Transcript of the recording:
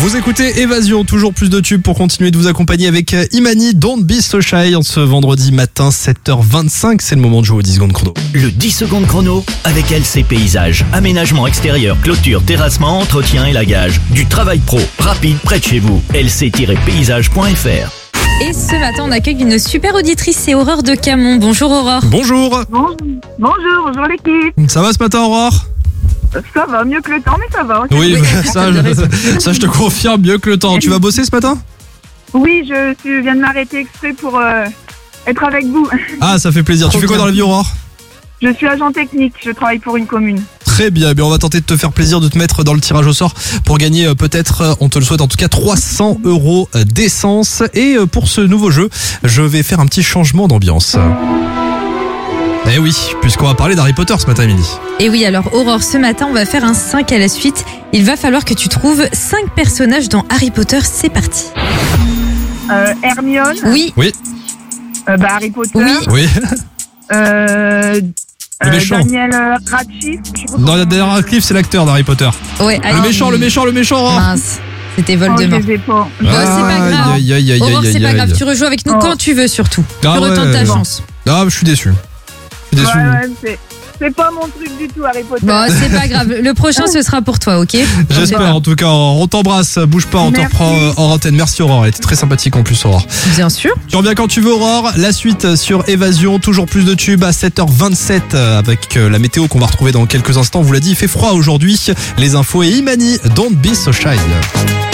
Vous écoutez Évasion, toujours plus de tubes pour continuer de vous accompagner avec Imani, Don't Be So Shy, en ce vendredi matin 7h25, c'est le moment de jouer au 10 secondes chrono. Le 10 secondes chrono avec LC Paysage. Aménagement extérieur, clôture, terrassement, entretien et lagage. Du travail pro, rapide, près de chez vous. lc-paysage.fr. Et ce matin, on accueille une super auditrice, c'est Aurore de Camon. Bonjour Aurore. Bonjour. Bonjour l'équipe. Ça va ce matin Aurore? Ça va, mieux que le temps, mais ça va. Oui, ça je te confirme, mieux que le temps. Tu vas bosser ce matin? Oui, je viens de m'arrêter exprès pour être avec vous. Ah, ça fait plaisir. Tu fais quoi dans la vie Aurore? Je suis agent technique, je travaille pour une commune. Très bien, on va tenter de te faire plaisir, de te mettre dans le tirage au sort pour gagner peut-être, on te le souhaite en tout cas, 300 € d'essence. Et pour ce nouveau jeu, je vais faire un petit changement d'ambiance. Eh oui, puisqu'on va parler d'Harry Potter ce matin, Émilie. Et oui, alors Aurore, ce matin, on va faire un 5 à la suite. Il va falloir que tu trouves 5 personnages dans Harry Potter, c'est parti. Hermione. Oui. Oui. Harry Potter. Oui. Oui. Le méchant. Daniel Radcliffe. Non, Daniel Radcliffe, c'est l'acteur d'Harry Potter. Ouais, Le méchant, Aurore. Mince, c'était Oh, Voldemort. je sais pas. Bon, c'est pas grave. Aïe. Aurore, c'est pas grave, tu rejoues avec nous quand tu veux surtout. Tu retentes ta chance. Ah, je suis déçu. Ouais, c'est pas mon truc du tout, Harry Potter. Bon, c'est pas grave. Le prochain, ce sera pour toi, ok? J'espère, en tout cas, on t'embrasse, bouge pas, on te reprend en antenne. Merci Aurore, elle était très sympathique en plus Aurore. Bien sûr. Tu reviens quand tu veux Aurore, la suite sur Évasion, toujours plus de tubes à 7h27 avec la météo qu'on va retrouver dans quelques instants. On vous l'a dit, il fait froid aujourd'hui, les infos et Imani, Don't Be So Shy.